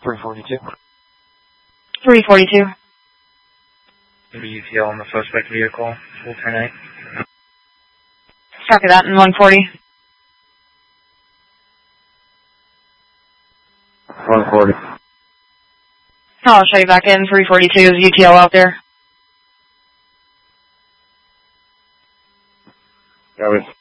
342. 342. ETL on the suspect vehicle, full 10-8. Copy that in 140. 140. I'll show you back in. 342 is UTL out there. That was